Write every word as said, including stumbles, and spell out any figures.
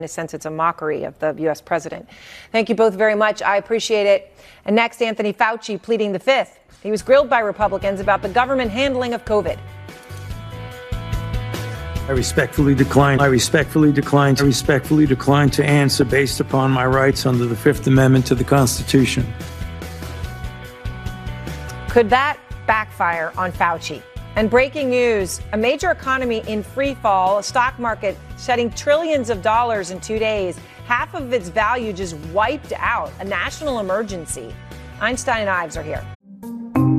In a sense, it's a mockery of the U S president. Thank you both very much. I appreciate it. And next, Anthony Fauci pleading the fifth. He was grilled by Republicans about the government handling of COVID. I respectfully decline. I respectfully decline. I respectfully decline to answer based upon my rights under the Fifth Amendment to the Constitution. Could that backfire on Fauci? And breaking news, a major economy in free fall, a stock market shedding trillions of dollars in two days, half of its value just wiped out, a national emergency. Einstein and Ives are here.